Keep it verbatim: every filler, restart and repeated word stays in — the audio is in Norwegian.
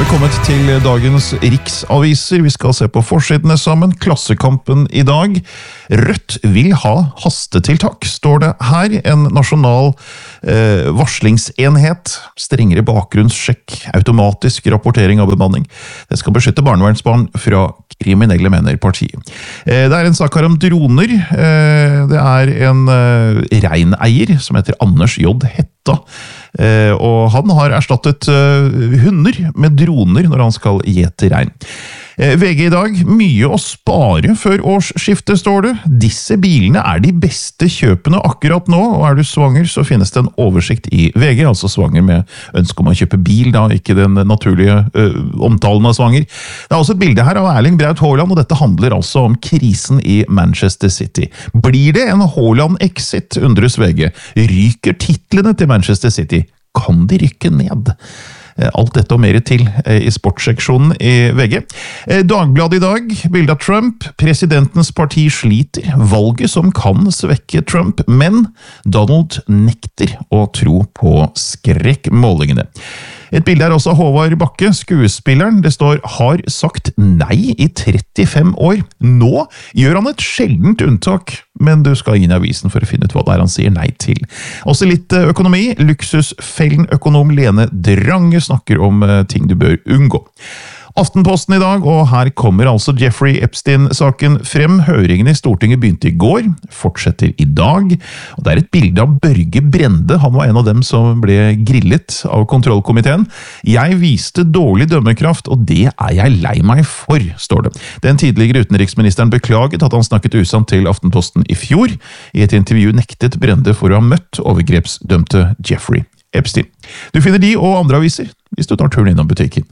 Vi har kommet til dagens riksaviser. Vi skal se på forsidene sammen. Klassekampen i dag. Rødt vil ha hastetiltak, står det her. En nasjonal eh, varslingsenhet. Strengere bakgrunnssjekk. Automatisk rapportering av bemanning. Det skal beskytte barnevernsbarn fra kriminelle, mener partiet. Eh, det er en sak her om droner. Eh, det er en eh, reineier som heter Anders J. Hetta. Eh, og han har erstattet eh, hunder med droner når han skal gjete rein. Eh, V G i dag, mye å spare før årsskiftet, står det. Disse bilene er de beste kjøpene akkurat nå, og er du svanger så finnes det en oversikt i V G, altså svanger med ønske om å kjøpe bil, da, ikke den naturlige eh, omtalen av svanger. Det er også et bilde her av Erling Braut Haaland, og dette handler altså om krisen i Manchester City. Blir det en Haaland-exit, undres V G? Ryker titlene til Manchester City? Kan de rykke ned? Alt dette og mer til i sportsseksjonen i V G. Dagbladet i dag, bilde av Trump. Presidentens parti sliter. Valget som kan svekke Trump, men Donald nekter å tro på skrekkmålingene. Et bilde er også Håvard Bakke, skuespilleren. Det står «har sagt nei i trettifem år». Nå gjør han et sjeldent unntak, men du skal inn i avisen for å finne ut hva det er han sier nei til. Også litt økonomi. Luksusfellen-økonom Lene Drange snakker om ting du bør unngå. Aftenposten i dag, og her kommer altså Jeffrey Epstein-saken frem. Høringen i Stortinget begynte i går, fortsetter i dag, og det er et bilde av Børge Brende. Han var en av dem som ble grillet av kontrollkomiteen. Jeg viste dårlig dømmekraft, og det er jeg lei meg for, står det. Den tidligere utenriksministeren beklaget at han snakket usant til Aftenposten i fjor. I et intervju nektet Brende for å ha møtt overgrepsdømte Jeffrey Epstein. Du finner de og andre aviser hvis du tar turen innom butikken.